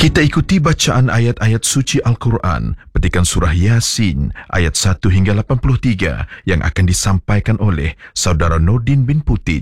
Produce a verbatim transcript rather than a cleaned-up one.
Kita ikuti bacaan ayat-ayat suci Al-Quran, petikan surah Yasin, ayat satu hingga lapan puluh tiga yang akan disampaikan oleh Saudara Nordin bin Putit.